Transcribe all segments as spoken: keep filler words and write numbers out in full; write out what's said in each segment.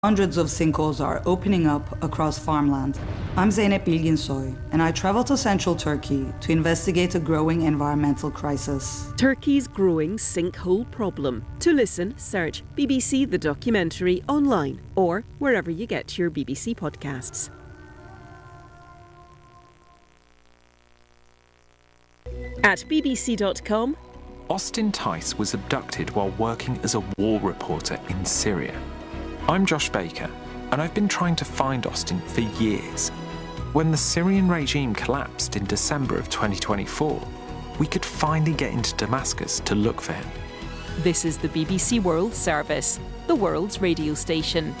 Hundreds of sinkholes are opening up across farmland. I'm Zeynep Bilginsoy, and I travel to central Turkey to investigate a growing environmental crisis. Turkey's growing sinkhole problem. To listen, search B B C The Documentary online or wherever you get your B B C podcasts. At b b c dot com. Austin Tice was abducted while working as a war reporter in Syria. I'm Josh Baker, and I've been trying to find Austin for years. When the Syrian regime collapsed in December of twenty twenty-four, we could finally get into Damascus to look for him. This is the B B C World Service, the world's radio station.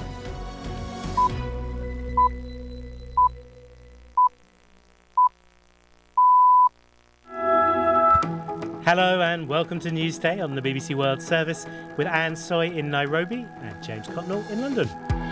Hello and welcome to Newsday on the B B C World Service with Anne Soy in Nairobi and James Cotnell in London.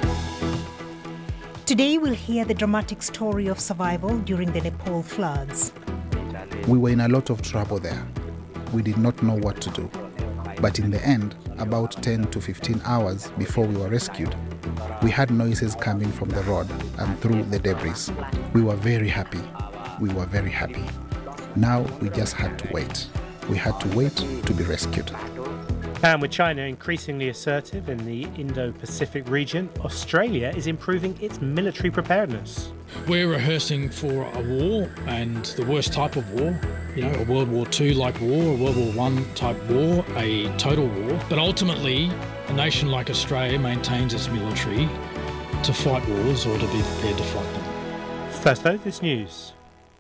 Today we'll hear the dramatic story of survival during the Nepal floods. We were in a lot of trouble there. We did not know what to do. But in the end, about ten to fifteen hours before we were rescued, we had noises coming from the road and through the debris. We were very happy. We were very happy. Now we just had to wait. We had to wait to be rescued. And with China increasingly assertive in the Indo-Pacific region, Australia is improving its military preparedness. We're rehearsing for a war, and the worst type of war, you know, a World War Two like war, a World War One type war, a total war. But ultimately, a nation like Australia maintains its military to fight wars or to be prepared to fight them. First though, this news.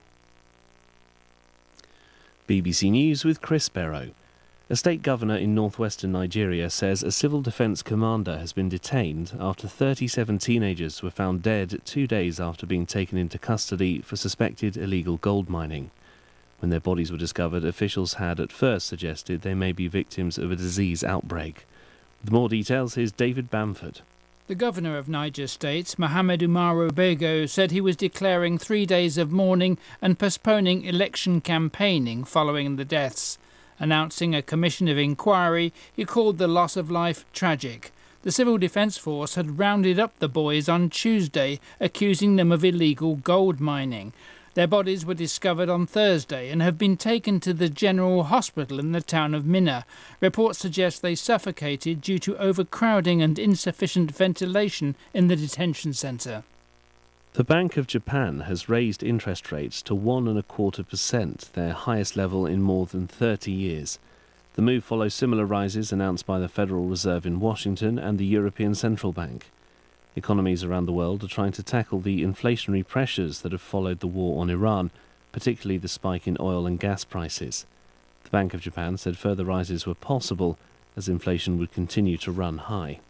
B B C News with Chris Barrow. A state governor in northwestern Nigeria says a civil defence commander has been detained after thirty-seven teenagers were found dead two days after being taken into custody for suspected illegal gold mining. When their bodies were discovered, officials had at first suggested they may be victims of a disease outbreak. With more details, here's David Bamford. The governor of Niger State, Mohamed Umaru Bego, said he was declaring three days of mourning and postponing election campaigning following the deaths. Announcing a commission of inquiry, he called the loss of life tragic. The Civil Defence Force had rounded up the boys on Tuesday, accusing them of illegal gold mining. Their bodies were discovered on Thursday and have been taken to the General Hospital in the town of Minna. Reports suggest they suffocated due to overcrowding and insufficient ventilation in the detention centre. The Bank of Japan has raised interest rates to one and a quarter percent, their highest level in more than thirty years. The move follows similar rises announced by the Federal Reserve in Washington and the European Central Bank. Economies around the world are trying to tackle the inflationary pressures that have followed the war on Iran, particularly the spike in oil and gas prices. The Bank of Japan said further rises were possible as inflation would continue to run high.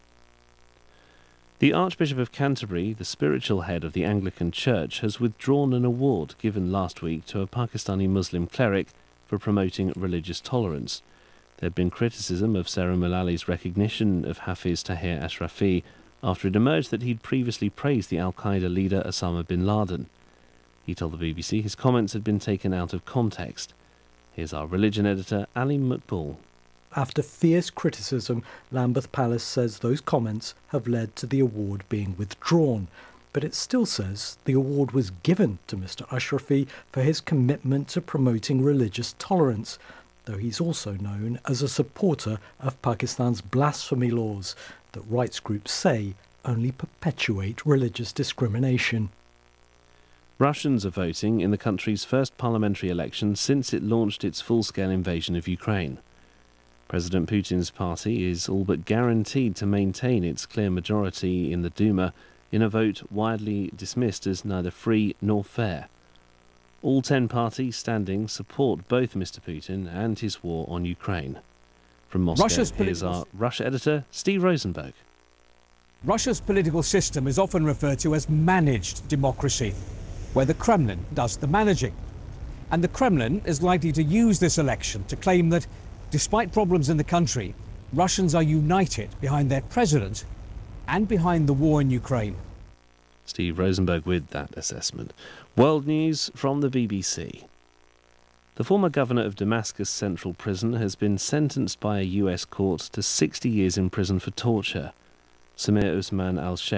The Archbishop of Canterbury, the spiritual head of the Anglican Church, has withdrawn an award given last week to a Pakistani Muslim cleric for promoting religious tolerance. There had been criticism of Sarah Mulali's recognition of Hafiz Tahir Ashrafi after it emerged that he'd previously praised the al-Qaeda leader Osama bin Laden. He told the B B C his comments had been taken out of context. Here's our religion editor, Ali McBall. After fierce criticism, Lambeth Palace says those comments have led to the award being withdrawn. But it still says the award was given to Mister Ashrafi for his commitment to promoting religious tolerance, though he's also known as a supporter of Pakistan's blasphemy laws that rights groups say only perpetuate religious discrimination. Russians are voting in the country's first parliamentary election since it launched its full-scale invasion of Ukraine. President Putin's party is all but guaranteed to maintain its clear majority in the Duma in a vote widely dismissed as neither free nor fair. All ten parties standing support both Mister Putin and his war on Ukraine. From Moscow, Russia's here's our Russia editor, Steve Rosenberg. Russia's political system is often referred to as managed democracy, where the Kremlin does the managing. And the Kremlin is likely to use this election to claim that, despite problems in the country, Russians are united behind their president and behind the war in Ukraine. Steve Rosenberg with that assessment. World news from the B B C. The former governor of Damascus Central Prison has been sentenced by a U S court to sixty years in prison for torture. Samir Usman Al Sheikh